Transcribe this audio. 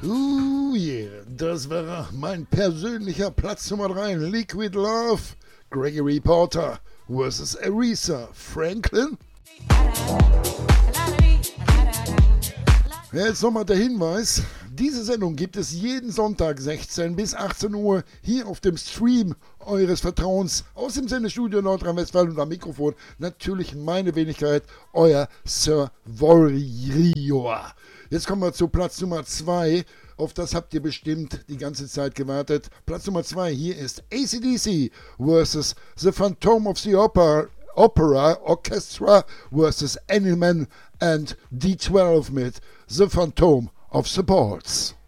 Yeah, das wäre mein persönlicher Platz Nummer 3. Liquid Love, Gregory Porter vs. Aretha Franklin. Jetzt nochmal der Hinweis, diese Sendung gibt es jeden Sonntag 16 bis 18 Uhr hier auf dem Stream eures Vertrauens aus dem Sendestudio Nordrhein-Westfalen und am Mikrofon natürlich meine Wenigkeit, euer Sir Warrior. Jetzt kommen wir zu Platz Nummer 2, auf das habt ihr bestimmt die ganze Zeit gewartet. Platz Nummer 2, hier ist AC/DC vs. The Phantom of the Opera Orchestra vs. Animal and D12 mit The Phantom of the Balls.